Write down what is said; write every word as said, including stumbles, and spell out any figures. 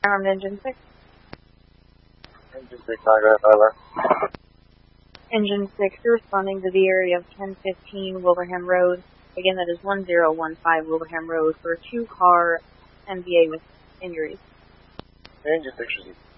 Armed Engine six. Engine six, Niagara, over. Engine six, you're responding to the area of ten fifteen Wilbraham Road. Again, that is one zero one five Wilbraham Road for a two-car N V A with injuries. Engine six,